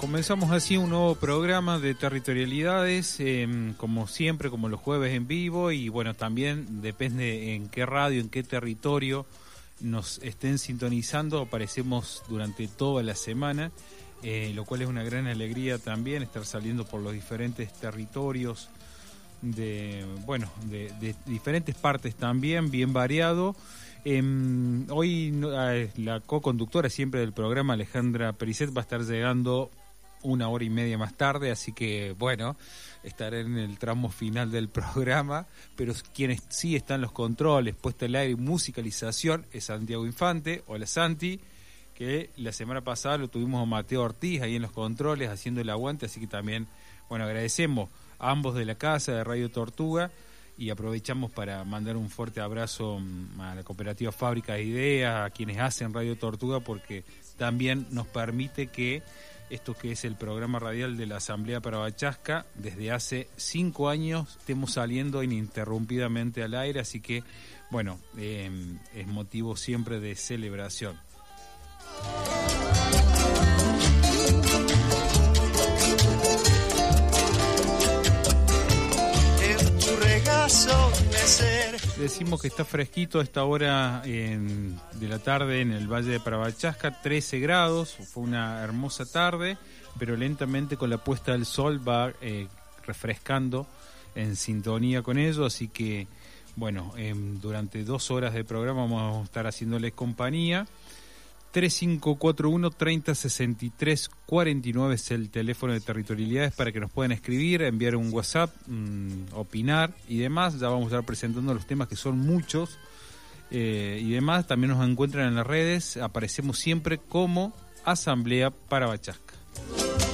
Comenzamos así un nuevo programa de territorialidades, como siempre, como los jueves en vivo, y bueno, también depende en qué radio, en qué territorio nos estén sintonizando, aparecemos durante toda la semana, lo cual es una gran alegría también estar saliendo por los diferentes territorios de diferentes partes también, bien variado. Hoy la co-conductora siempre del programa, Alejandra Pericet, va a estar llegando 1 hora y media más tarde, así que bueno, estaré en el tramo final del programa, pero quienes sí están en los controles, puesta al aire y musicalización es Santiago Infante. Hola Santi, que la semana pasada lo tuvimos a Mateo Ortiz ahí en los controles haciendo el aguante, así que también, bueno, agradecemos a ambos de la casa de Radio Tortuga y aprovechamos para mandar un fuerte abrazo a la cooperativa Fábrica de Ideas, a quienes hacen Radio Tortuga, porque también nos permite que esto que es el programa radial de la Asamblea Parabachasca, desde hace 5 años estemos saliendo ininterrumpidamente al aire, así que, bueno, es motivo siempre de celebración. Decimos que está fresquito a esta hora de la tarde en el Valle de Parabachasca, 13 grados, fue una hermosa tarde, pero lentamente con la puesta del sol va refrescando en sintonía con ello, así que bueno, durante 2 horas de programa vamos a estar haciéndoles compañía. 3541-3063-49 es el teléfono de territorialidades para que nos puedan escribir, enviar un WhatsApp, opinar y demás. Ya vamos a estar presentando los temas que son muchos y demás. También nos encuentran en las redes, aparecemos siempre como Asamblea Parabachasca.